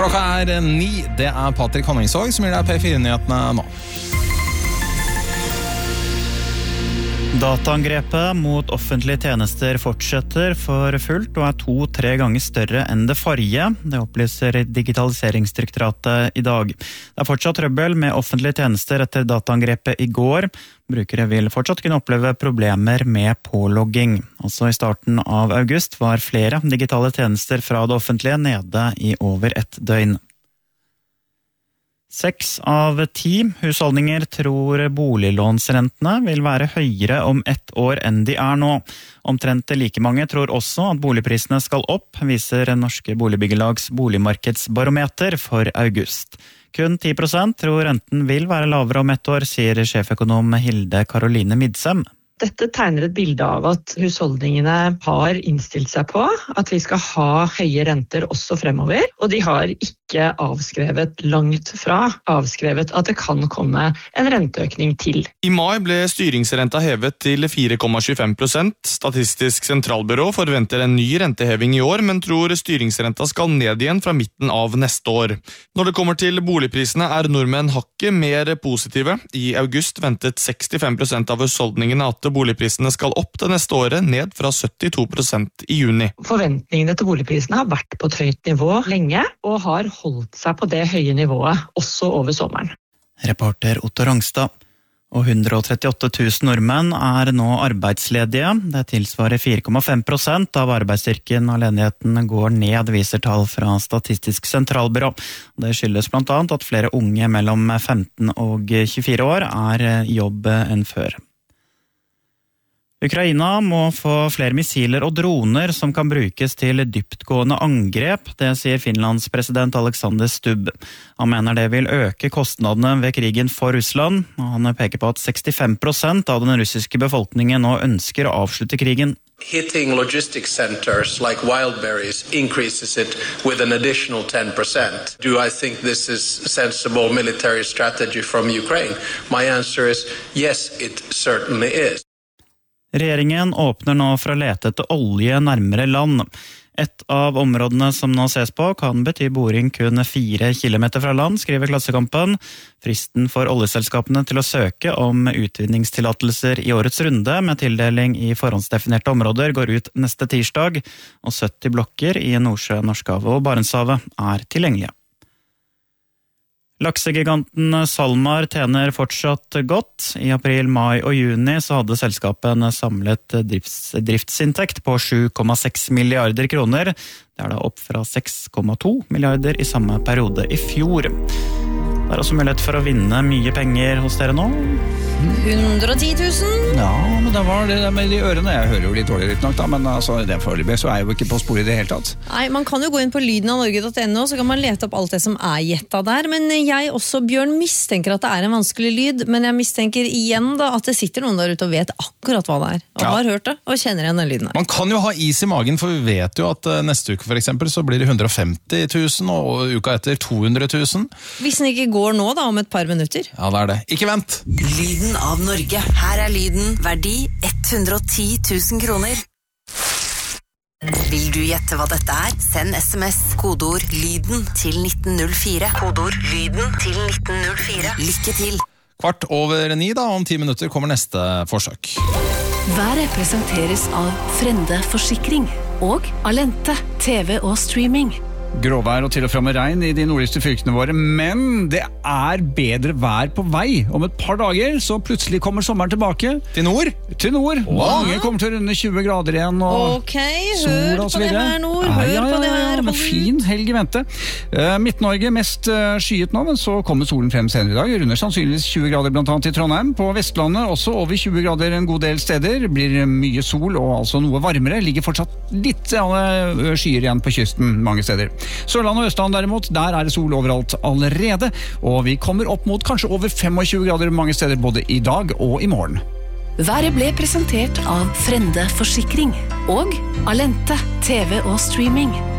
Klokka 9, det Patrick Honningsvåg som gir deg P4-nyhetene nå. Dataangrepet mot offentlige tjenester fortsetter for fullt og 2-3 ganger større enn det forrige. Det opplyser Digitaliseringsdirektoratet i dag. Det fortsatt trøbbel med offentlige tjenester etter dataangrepet i går. Brukere vil fortsatt kunne oppleve problemer med pålogging. Også i starten av august var flere digitale tjenester fra det offentlige nede i over 1 døgn. 6 av 10 husholdninger tror boliglånsrentene vil være høyere om 1 år enn de nå. Omtrent like mange tror også at boligprisene skal opp, viser Norske Boligbyggelags boligmarkedsbarometer for august. Kun 10% tror renten vil være lavere om 1 år, sier sjeføkonom Hilde Karoline Midsem. Dette tegner et bilde av at husholdningene har innstilt seg på at vi skal ha høye renter også fremover, og de har ikke langt fra avskrevet at det kan komme en renteøkning til. I mai ble styringsrenta hevet til 4,25%. Statistisk sentralbyrå forventer en ny renteheving i år, men tror styringsrenta skal ned igjen fra midten av neste år. Når det kommer til boligprisene nordmenn hakket mer positive. I august ventet 65% av husholdningene at boligprisene skal opp det neste året, ned fra 72% i juni. Forventningene til boligprisene har vært på et høyt nivå lenge, og har holdt seg på det høye nivået også over sommeren. Reporter Otto Rangstad. Og 138 000 nordmenn nå arbeidsledige. Det tilsvarer 4,5% av arbeidsstyrken, og ledigheten går ned, viser tall fra Statistisk sentralbyrå. Det skyldes blant annet at flere unge mellom 15 og 24 år i jobb enn før. Ukraina må få flere missiler og droner som kan brukes til dyptgående angrep, det sier Finlands president Alexander Stubb. Han mener det vil øke kostnadene ved krigen for Russland, og han peker på at 65% av den russiske befolkningen nå ønsker å avslutte krigen. Hitting logistics centers like Wildberries increases it with an additional 10%. Do I think this is sensible military strategy from Ukraine? My answer is yes, it certainly is. Regjeringen åpner nå for å lete etter olje nærmere land. Et av områdene som nå ses på kan bety boring kun 4 kilometer fra land, skriver Klassekampen. Fristen for oljeselskapene til å søke om utvinningstillatelser i årets runde med tildeling i forhåndsdefinerte områder går ut neste tirsdag, og 70 blokker i Nordsjø, Norskehavet og Barentshavet tilgjengelige. Laksegiganten SalMar tjener fortsatt godt. I april, mai og juni så hadde selskapet en samlet driftsinntekt på 7,6 milliarder kroner. Det da opp fra 6,2 milliarder i samme periode i fjor. Det også mulighet for å vinne mye penger hos dere nå. 110 000? Ja, men det var det med de ørene. Jeg hører jo litt dårlig ut nok da, men altså, det foreløpig så jeg jo ikke på sporet i det hele tatt. Nei, man kan jo gå inn på lydenavnorge.no, så kan man lete opp alt det som gjettet der. Men jeg også, Bjørn, mistenker at det en vanskelig lyd, men jeg mistenker igjen da at det sitter noen der ute og vet akkurat hva det og har hørt det, og kjenner igjen den lyden her. Man kan jo ha is i magen, for vi vet jo at neste uke for eksempel så blir det 150 000, og uka etter 200 000. Hvis den ikke går nå da, om et par minutter. Ja, det det. Ikke vent! Lyden av Norge. Her lyden. Verdi 110 000 kroner. Vil du gjette hva dette Send SMS, kodeord lyden til 1904. Kodeord lyden til 1904. Lykke til! 8:15 da, om 10 minutter kommer neste forsøk. Været presenteres av Frende Forsikring og Alente TV og streaming. Gråvær og til og fra med regn i de nordligste fylkene våre, men det bedre vær på vei. Om et par dager så plutselig kommer sommeren tilbake. Til nord? Til nord. Mange kommer til å runde 20 grader igjen. Og ok, hør på det her nord. Hør på det her. Med fin helg i vente. Midt-Norge mest skyet nå, men så kommer solen frem senere i dag. Runder sannsynligvis 20 grader blant annet i Trondheim. På Vestlandet også over 20 grader en god del steder. Blir mye sol og altså noe varmere. Ligger fortsatt litt skyer igjen på kysten mange steder. Sørland og Østland derimot, der det sol overalt allerede, og vi kommer opp mot kanskje over 25 grader mange steder både i dag og i morgen. Været ble presentert av Frende Forsikring og Alente TV og streaming.